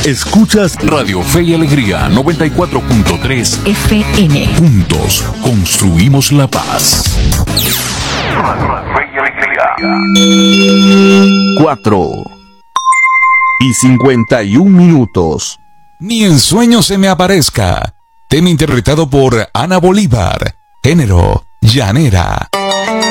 Escuchas Radio Fe y Alegría 94.3 FM. Juntos construimos la paz. Fe y Alegría. 4:51. Ni en sueños se me aparezca. Tema interpretado por Ana Bolívar. Género: llanera.